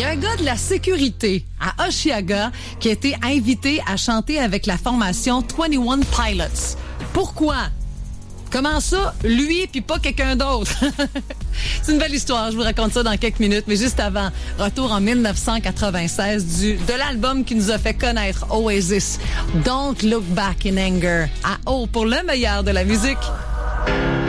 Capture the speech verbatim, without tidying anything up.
y a un gars de la sécurité à Oshiaga qui a été invité à chanter avec la formation vingt et un Pilots. Pourquoi? Comment ça, lui puis pas quelqu'un d'autre? C'est une belle histoire, je vous raconte ça dans quelques minutes, mais juste avant, retour en dix-neuf cent quatre-vingt-seize du, de l'album qui nous a fait connaître Oasis, Don't Look Back in Anger, à O pour le meilleur de la musique.